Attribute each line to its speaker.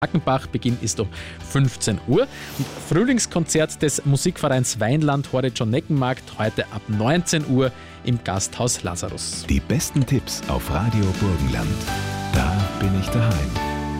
Speaker 1: Hakenbach. Beginn ist um 15 Uhr. Und Frühlingskonzert des Musikvereins Weinland Hore John Neckenmarkt heute ab 19 Uhr im Gasthaus Lazarus.
Speaker 2: Die besten Tipps auf Radio Burgenland. Da bin ich daheim.